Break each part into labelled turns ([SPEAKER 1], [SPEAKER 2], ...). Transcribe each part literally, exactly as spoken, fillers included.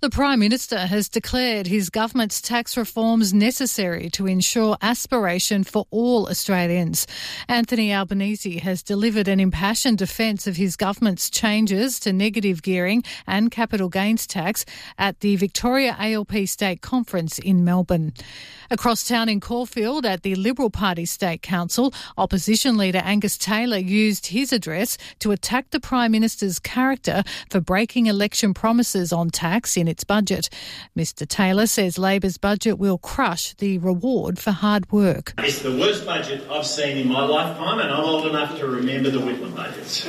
[SPEAKER 1] The Prime Minister has declared his government's tax reforms necessary to ensure aspiration for all Australians. Anthony Albanese has delivered an impassioned defence of his government's changes to negative gearing and capital gains tax at the Victoria A L P State Conference in Melbourne. Across town in Caulfield at the Liberal Party State Council, opposition leader Angus Taylor used his address to attack the Prime Minister's character for breaking election promises on tax in its budget. Mister Taylor says Labor's budget will crush the reward for hard work.
[SPEAKER 2] It's the worst budget I've seen in my lifetime, and I'm old enough to remember the Whitlam budgets.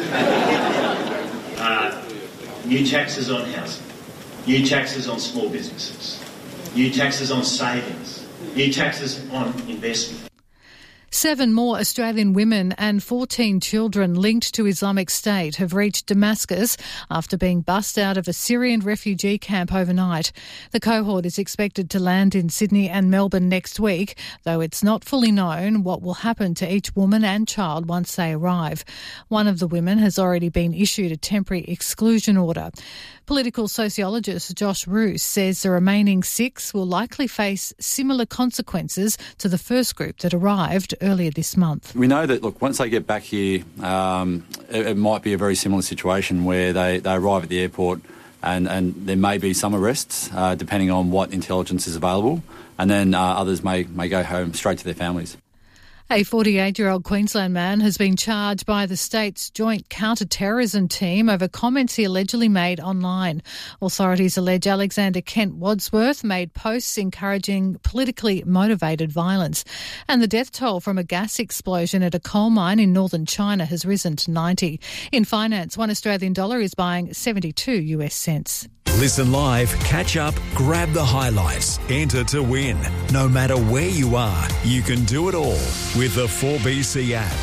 [SPEAKER 2] uh, new taxes on housing, new taxes on small businesses, new taxes on savings, new taxes on investment.
[SPEAKER 1] Seven more Australian women and fourteen children linked to Islamic State have reached Damascus after being bussed out of a Syrian refugee camp overnight. The cohort is expected to land in Sydney and Melbourne next week, though it's not fully known what will happen to each woman and child once they arrive. One of the women has already been issued a temporary exclusion order. Political sociologist Josh Roos says the remaining six will likely face similar consequences to the first group that arrived earlier this month.
[SPEAKER 3] We know that, look, once they get back here, um, it, it might be a very similar situation where they, they arrive at the airport and, and there may be some arrests, uh, depending on what intelligence is available, and then uh, others may, may go home straight to their families.
[SPEAKER 1] A forty-eight-year-old Queensland man has been charged by the state's Joint Counter-Terrorism Team over comments he allegedly made online. Authorities allege Alexander Kent Wadsworth made posts encouraging politically motivated violence. And the death toll from a gas explosion at a coal mine in northern China has risen to ninety. In finance, one Australian dollar is buying seventy-two U S cents.
[SPEAKER 4] Listen live, catch up, grab the highlights, enter to win. No matter where you are, you can do it all with the four B C app.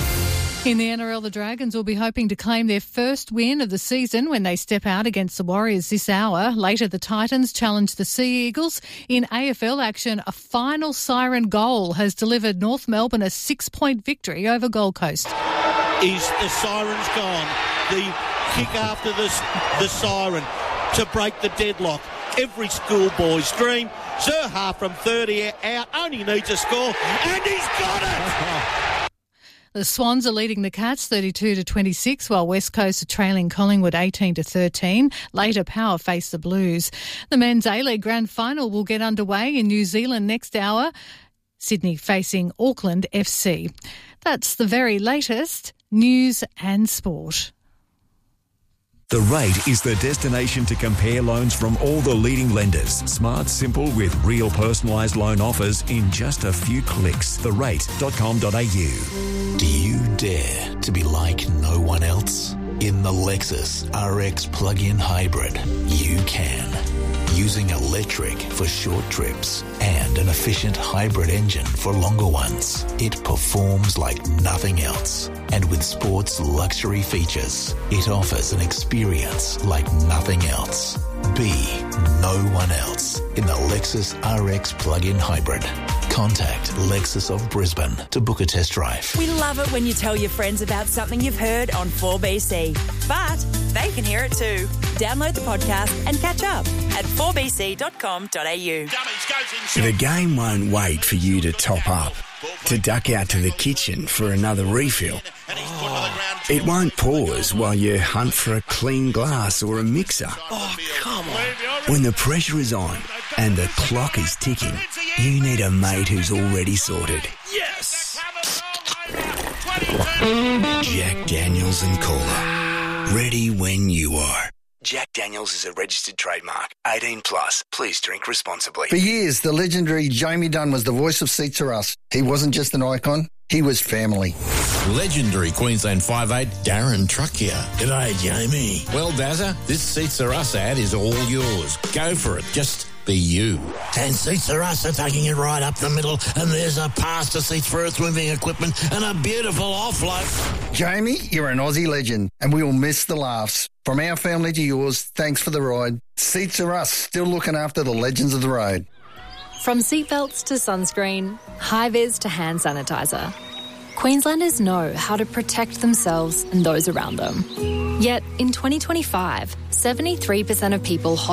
[SPEAKER 1] In the N R L, the Dragons will be hoping to claim their first win of the season when they step out against the Warriors this hour. Later, the Titans challenge the Sea Eagles. In A F L action, a final siren goal has delivered North Melbourne a six-point victory over Gold Coast.
[SPEAKER 5] Is the siren's gone? The kick after the, the siren to break the deadlock. Every schoolboy's dream. Zerha from thirty out, only needs a score, and he's got it!
[SPEAKER 1] The Swans are leading the Cats thirty-two to twenty-six, while West Coast are trailing Collingwood eighteen to thirteen. Later, Power face the Blues. The men's A-League Grand Final will get underway in New Zealand next hour. Sydney facing Auckland F C. That's the very latest news and sport.
[SPEAKER 4] The Rate is the destination to compare loans from all the leading lenders. Smart, simple, with real personalised loan offers in just a few clicks. the rate dot com dot a u.
[SPEAKER 6] Do you dare to be like no one else? In the Lexus R X plug-in hybrid, you can. Using electric for short trips and an efficient hybrid engine for longer ones, it performs like nothing else. And with sports luxury features, it offers an experience like nothing else. Be no one else in the Lexus R X plug-in hybrid. Contact Lexus of Brisbane to book a test drive.
[SPEAKER 7] We love it when you tell your friends about something you've heard on four B C. But they can hear it too. Download the podcast and catch up at four b c dot com dot a u.
[SPEAKER 8] The game won't wait for you to top up, to duck out to the kitchen for another refill. Oh. It won't pause while you hunt for a clean glass or a mixer.
[SPEAKER 5] Oh, come on.
[SPEAKER 8] When the pressure is on and the clock is ticking, you need a mate who's already sorted.
[SPEAKER 5] Yes!
[SPEAKER 8] Jack Daniels and Cola. Ready when you are. Jack Daniels is a registered trademark. eighteen plus. Please drink responsibly.
[SPEAKER 9] For years, the legendary Jamie Dunn was the voice of Seats Are Us. He wasn't just an icon, he was family.
[SPEAKER 10] Legendary Queensland five eight Darren Truck here.
[SPEAKER 11] G'day, Jamie.
[SPEAKER 10] Well, Dazza, this Seats Are Us ad is all yours. Go for it. Just be you.
[SPEAKER 11] And Seats Are Us are taking it right up the middle, and there's a pass to seats for earth-moving equipment and a beautiful offload.
[SPEAKER 9] Jamie, you're an Aussie legend, and we will miss the laughs. From our family to yours, thanks for the ride. Seats Are Us, still looking after the legends of the road.
[SPEAKER 12] From seatbelts to sunscreen, high-vis to hand sanitizer, Queenslanders know how to protect themselves and those around them. Yet, in twenty twenty-five, seventy-three percent of people